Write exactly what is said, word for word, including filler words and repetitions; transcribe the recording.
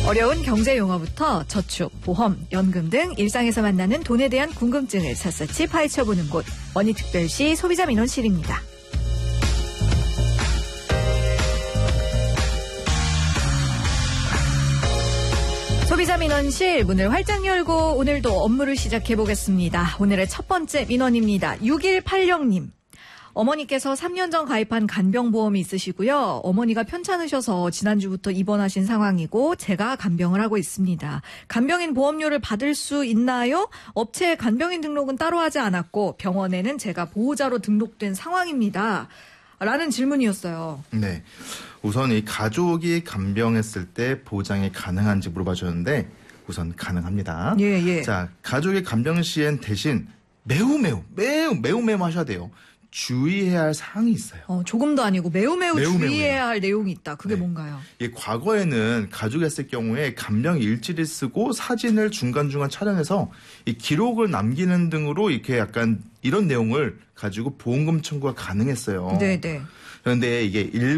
어려운 경제 용어부터 저축, 보험, 연금 등 일상에서 만나는 돈에 대한 궁금증을 샅샅이 파헤쳐보는 곳 원희특별시 소비자민원실입니다. 소비자민원실 문을 활짝 열고 오늘도 업무를 시작해보겠습니다. 오늘의 첫 번째 민원입니다. 육일팔영님. 어머니께서 삼 년 전 가입한 간병보험이 있으시고요. 어머니가 편찮으셔서 지난주부터 입원하신 상황이고 제가 간병을 하고 있습니다. 간병인 보험료를 받을 수 있나요? 업체 간병인 등록은 따로 하지 않았고 병원에는 제가 보호자로 등록된 상황입니다. 라는 질문이었어요. 네. 우선 이 가족이 간병했을 때 보장이 가능한지 물어봐 주셨는데 우선 가능합니다. 예, 예. 자, 가족의 간병 시엔 대신 매우 매우 매우 매우 매우 하셔야 돼요. 주의해야 할 사항이 있어요. 어, 조금도 아니고 매우 매우, 매우 주의해야 매우요. 할 내용이 있다. 그게 네. 뭔가요? 예, 과거에는 가족이 했을 경우에 간병 일지를 쓰고 사진을 중간중간 촬영해서 이 기록을 남기는 등으로 이렇게 약간 이런 내용을 가지고 보험금 청구가 가능했어요. 네, 네. 그런데 이게 일